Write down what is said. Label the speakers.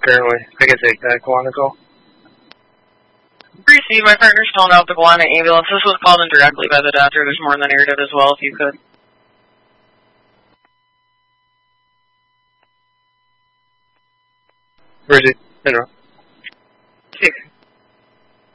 Speaker 1: apparently. I can take that Quantico.
Speaker 2: Receive, my partner's calling out the Guana ambulance. This was called in directly by the doctor. There's more in the narrative as well, if you could.
Speaker 1: Where is he? Mineral.